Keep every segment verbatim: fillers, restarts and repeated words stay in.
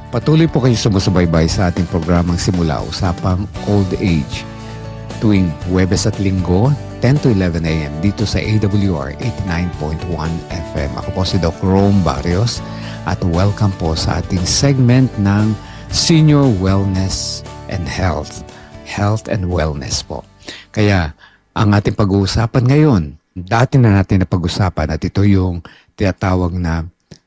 Patuloy po kayo sumusubaybay sa ating programang Simula Usapang Old Age tuwing Huwebes at Linggo, ten to eleven a m dito sa A W R eighty-nine point one F M. Ako po si Doc Rome Barrios at welcome po sa ating segment ng Senior Wellness and Health. Health and Wellness po. Kaya ang ating pag-uusapan ngayon, dati na natin na pag-usapan at ito yung tinatawag na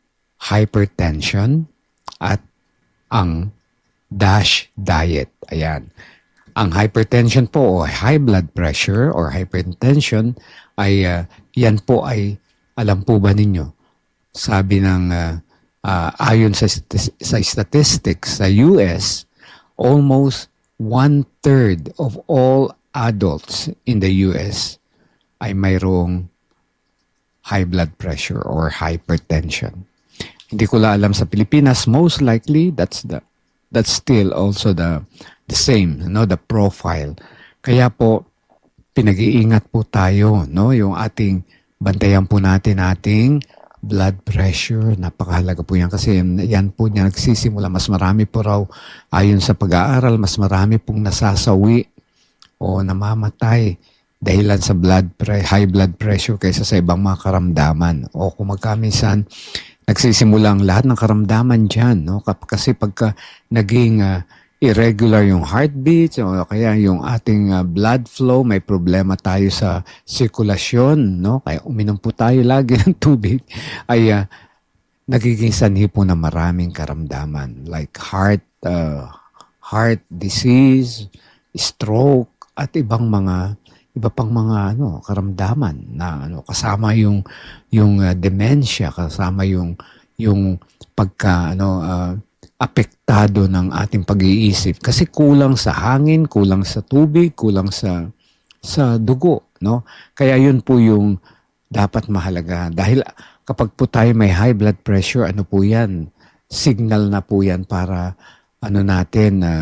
hypertension at ang DASH diet. Ayan. Ang hypertension po o high blood pressure or hypertension ay uh, yan po ay alam po ba ninyo? Sabi ng uh, uh, ayon sa, sa statistics sa U S, almost one-third of all adults in the U S ay mayroong high blood pressure or hypertension. Hindi ko la alam sa Pilipinas, most likely that's the that's still also the the same, no, the profile. Kaya po pinag-iingat po tayo, no, yung ating bantayan po natin ating blood pressure. Napakahalaga po yan kasi yan po niya nagsisimula. Mas marami po raw ayon sa pag-aaral, mas marami pong nasasawi o namamatay dahilan sa blood pre- high blood pressure kaysa sa ibang mga karamdaman. O kung magkamisan nagsisimula ang lahat ng karamdaman dyan, no? Kasi pagka naging uh, irregular yung heartbeat o kaya yung ating uh, blood flow, may problema tayo sa sirkulasyon, no? Kaya uminom po tayo lagi ng tubig, ay uh, nagiging sanhi po na maraming karamdaman like heart, uh, heart disease, stroke, at ibang mga iba pang mga ano karamdaman na ano kasama yung yung uh, dementia, kasama yung yung pagka ano uh, apektado ng ating pag-iisip kasi kulang sa hangin, kulang sa tubig, kulang sa sa dugo, no? Kaya yun po yung dapat mahalaga dahil kapag po tayo may high blood pressure, ano po yan? Signal na po yan para ano natin uh,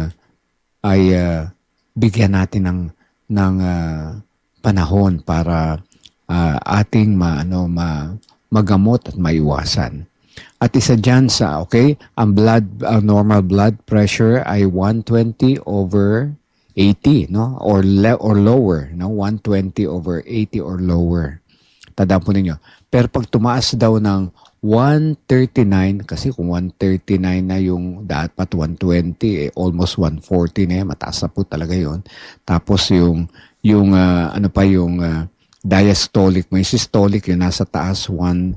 ay uh, bigyan natin ng ng uh, panahon para uh, ating ma, ano, ma, magamot at maiwasan. At isa dyan sa, okay, ang blood, uh, normal blood pressure ay one twenty over eighty, no? Or, le- or lower, no? one twenty over eighty or lower. Tandaan po ninyo. Pero pag tumaas daw ng one thirty-nine, kasi kung one thirty-nine na yung dapat one twenty, eh, almost one forty na yan, mataas na po talaga yon. Tapos yung yung uh, ano pa yung uh, diastolic mo, yung systolic yung nasa taas one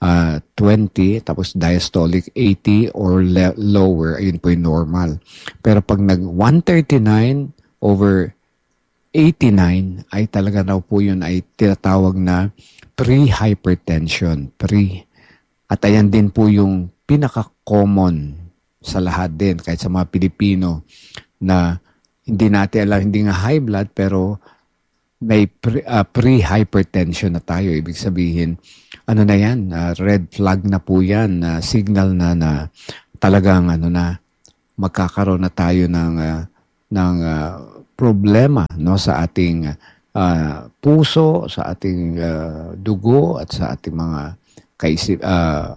twenty, tapos diastolic eighty or le- lower, ayun po yung normal. Pero pag nag one thirty-nine over eighty-nine, ay talaga daw po yun ay tinatawag na pre-hypertension. Pre. At ayan din po yung pinaka-common sa lahat din, kahit sa mga Pilipino, na hindi natin alam, hindi nga high blood, pero may pre, uh, pre-hypertension na tayo. Ibig sabihin, ano na yan, uh, red flag na po yan, uh, signal na na talagang ano na, magkakaroon na tayo ng, uh, ng uh, problema, no, sa ating uh, puso, sa ating uh, dugo, at sa ating mga kaisip, uh,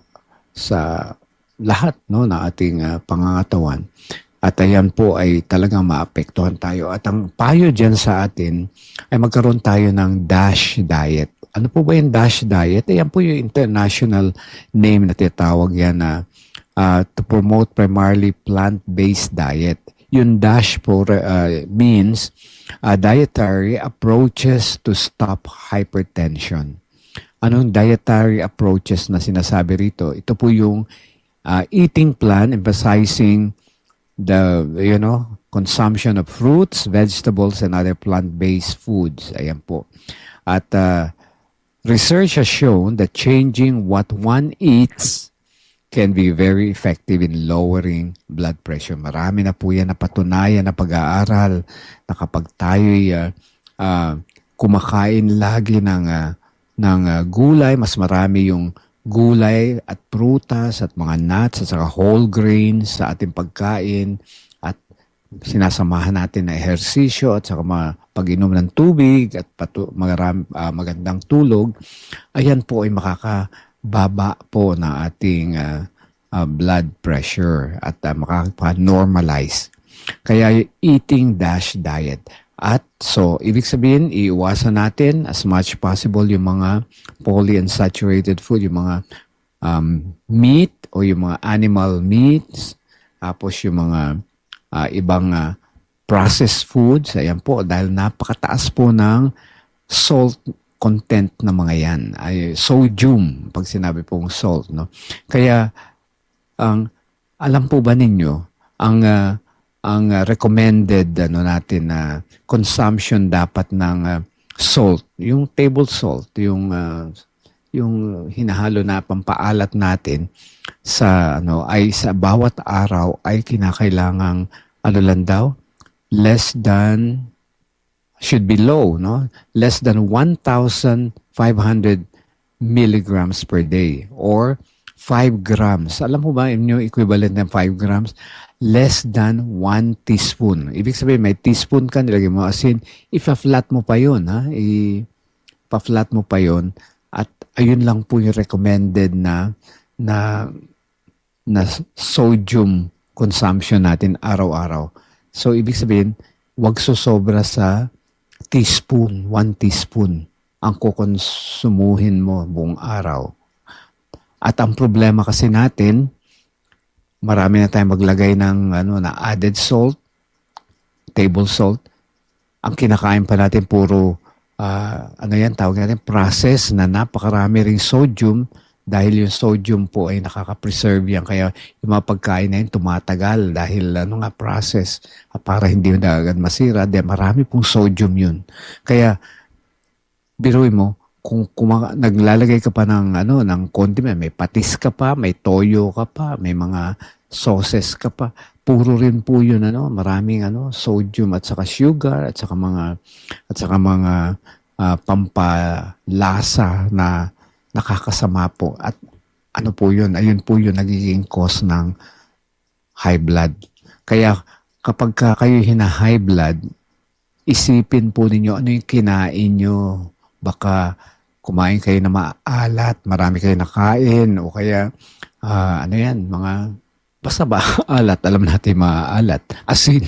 sa lahat, no, na ating uh, pangangatawan. At ayan po ay talagang maapektuhan tayo. At ang payo dyan sa atin ay magkaroon tayo ng DASH diet. Ano po ba yung DASH diet? Ayan po yung international name na tinatawag yan na uh, to promote primarily plant-based diet. Yung DASH po uh, means uh, dietary approaches to stop hypertension. Anong dietary approaches na sinasabi rito? Ito po yung uh, eating plan emphasizing the, you know, consumption of fruits, vegetables, and other plant-based foods. Ayan po. At uh, research has shown that changing what one eats can be very effective in lowering blood pressure. Marami na po yan napatunayan na pag-aaral na kapag tayo'y uh, uh, kumakain lagi ng, uh, ng uh, gulay, mas marami yung gulay at prutas at mga nuts at saka whole grains sa ating pagkain at sinasamahan natin na ehersisyo at saka mga pag-inom ng tubig at patu- maram, uh, magandang tulog, ayan po ay makakababa po na ating uh, uh, blood pressure at uh, makaka-normalize. Kaya eating dash diet. At so, ibig sabihin, iiwasan natin as much possible yung mga polyunsaturated food, yung mga um, meat o yung mga animal meats, tapos yung mga uh, ibang uh, processed foods. Ayan po, dahil napakataas po ng salt content ng mga yan. Ay, sodium, pag sinabi pong salt. No? Kaya, ang alam po ba ninyo, ang uh, ang uh, recommended ano natin na uh, consumption dapat ng uh, salt, yung table salt, yung uh, yung hinahalo na pampaalat natin sa ano ay sa bawat araw ay kinakailangang ano lang daw, less than, should be low, no? Less than one thousand five hundred milligrams per day or five grams. Alam mo ba yung equivalent ng five grams? Less than one teaspoon. Ibig sabihin, may teaspoon ka, nilagay mo. As in, ipa-flat mo pa yun, ha? Ipa-flat mo pa yun. At ayun lang po yung recommended na, na, na sodium consumption natin araw-araw. So, ibig sabihin, wag susobra sa teaspoon, one teaspoon ang kukonsumuhin mo buong araw. At ang problema kasi natin, marami na tayong maglagay ng ano, na added salt, table salt. Ang kinakain pa natin puro, uh, ano yan, tawag natin, process na napakarami ring sodium dahil yung sodium po ay nakaka-preserve yan. Kaya yung mga pagkain na yun tumatagal dahil ano nga, process para hindi na agad masira. Dahil marami pong sodium yun. Kaya, biruin mo, kung kumaka, naglalagay ka pa ng ano ng condiment, may patis ka pa, may toyo ka pa, may mga sauces ka pa, puro rin po yun ano, maraming ano sodium at saka sugar at saka mga at saka mga uh, pampalasa na nakakasama po. At ano po yun, ayun po yun nagiging cause ng high blood. Kaya kapag ka kayo hina-high blood, isipin po ninyo ano yung kinain nyo. Baka kumain kayo na maalat, marami kayo nakain, o kaya, uh, ano yan, mga, basta ba, alat, alam natin maalat, asin.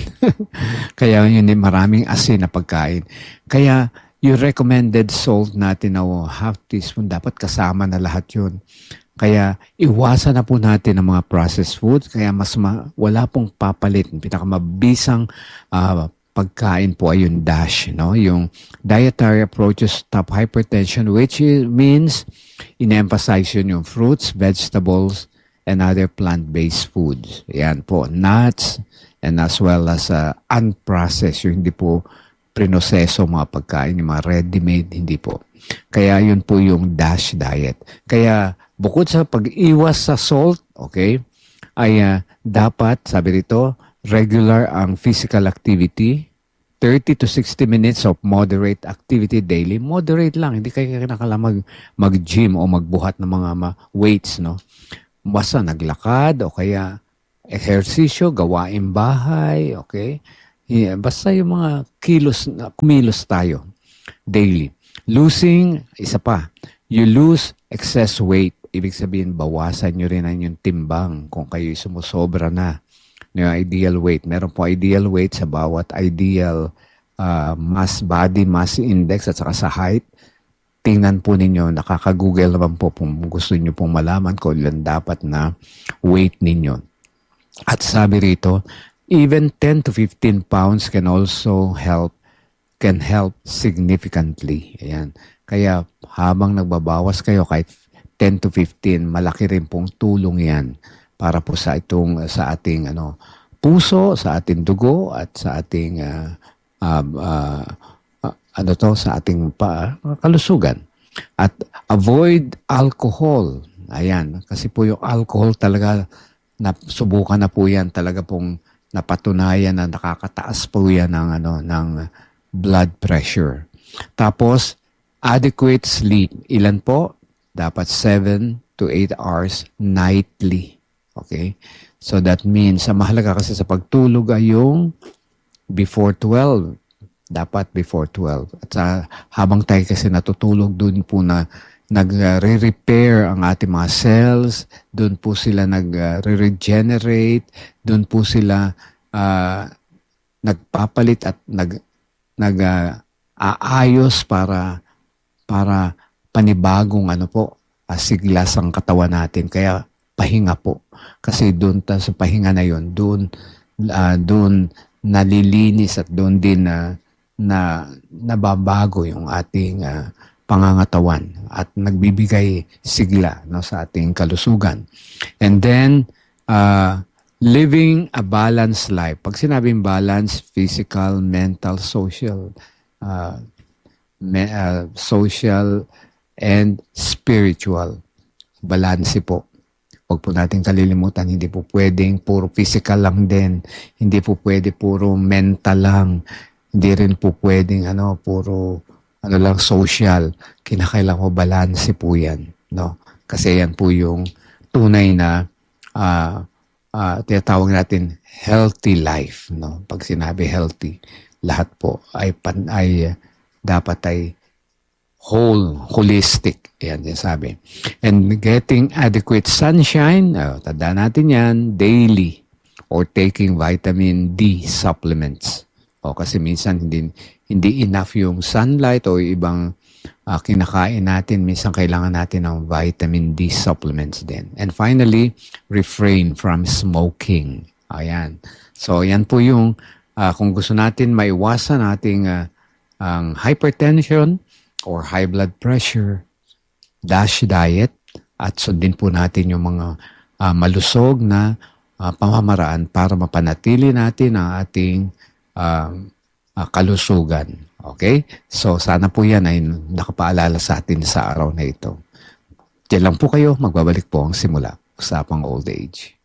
Kaya yun, maraming asin na pagkain. Kaya, yung recommended salt natin na oh, half teaspoon, dapat kasama na lahat yun. Kaya, iwasan na po natin ang mga processed foods, kaya mas ma- wala pong papalit. Pinakamabisang uh, pagkain po ay yung DASH, no? Yung dietary approaches stop hypertension, which is, means in-emphasize yun yung fruits, vegetables, and other plant-based foods. Yan po, nuts, and as well as uh, unprocessed, yung hindi po prinoseso mga pagkain, yung mga ready-made, hindi po. Kaya yun po yung DASH diet. Kaya bukod sa pag-iwas sa salt, okay, ay uh, dapat, sabi rito, regular ang physical activity, thirty to sixty minutes of moderate activity daily. Moderate lang, hindi kayo kinakala mag, mag-gym o magbuhat ng mga ma- weights, no? Basta naglakad o kaya ehersisyo, gawain bahay, okay? Yeah, basta yung mga kilos, kumilos tayo daily. Losing, isa pa, you lose excess weight. Ibig sabihin, bawasan nyo rin ang yung timbang kung kayo sumusobra na. Yung ideal weight. Meron po ideal weight sa bawat ideal uh, mass body mass index at saka sa height. Tingnan po ninyo, nakaka-google naman po kung gusto niyo pong malaman kung ilan dapat na weight ninyo. At sabi rito, even ten to fifteen pounds can also help can help significantly. Ayan. Kaya habang nagbabawas kayo kahit ten to fifteen, malaki rin pong tulong yan para po sa itong sa ating ano puso, sa ating dugo at sa ating uh, uh, uh, uh, ano to sa ating pa, uh, kalusugan. At avoid alcohol. Ayan, kasi po yung alcohol talaga nasubukan na po yan, talaga pong napatunayan na nakakataas po yan ng ano ng blood pressure. Tapos adequate sleep. Ilan po? Dapat seven to eight hours nightly. Okay? So that means, ang mahalaga kasi sa pagtulog ay yung before twelve. Dapat before twelve. At sa, habang tayo kasi natutulog, dun po na nag-re-repair ang ating mga cells, doon po sila nag-regenerate, doon po sila uh, nagpapalit at nag nag uh, aayos para para panibagong ano po, uh, siglas ang katawan natin. Kaya pahinga po. Kasi doon ta sa pahinga na yon, doon uh, doon nalilinis at doon din na uh, na nababago yung ating uh, pangangatawan at nagbibigay sigla, no, sa ating kalusugan. And then uh, living a balanced life. Pag sinabing balance, physical, mental, social, uh, me, uh, social and spiritual. Balance po. Huwag po natin kalilimutan, hindi po pwedeng puro physical lang din. Hindi po pwede puro mental lang. Hindi rin po pwedeng ano, puro ano lang social. Kinakailangan ko balance po yan, no? Kasi yan po yung tunay na uh, uh, tinatawag natin healthy life, no? Pag sinabi healthy, lahat po ay pan, ay uh, dapat ay whole, holistic. Yan yung sabi. And getting adequate sunshine, uh, tandaan natin yan, daily, or taking vitamin D supplements. O kasi minsan hindi hindi enough yung sunlight o ibang uh, kinakain natin, minsan kailangan natin ng vitamin D supplements din. And finally, refrain from smoking. Ayan. So yan po yung uh, kung gusto natin maiwasan nating uh, ang hypertension or high blood pressure, DASH diet, at sundin po natin yung mga uh, malusog na uh, pamamaraan para mapanatili natin ang ating Uh, uh, kalusugan. Okay? So, sana po yan ay nakapaalala sa atin sa araw na ito. Diyan lang po kayo, magbabalik po ang simula. Usapang Old Age.